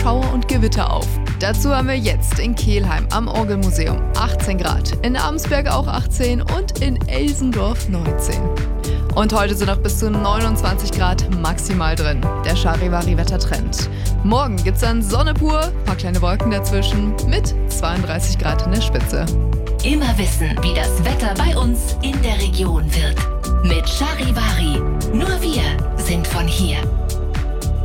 Schauer und Gewitter auf. Dazu haben wir jetzt in Kelheim am Orgelmuseum 18 Grad, in Amsberg auch 18 und in Elsendorf 19. Und heute sind noch bis zu 29 Grad maximal drin. Der Charivari-Wettertrend. Morgen gibt's dann Sonne pur, paar kleine Wolken dazwischen mit 32 Grad in der Spitze. Immer wissen, wie das Wetter bei uns in der Region wird. Mit Charivari. Nur wir sind von hier.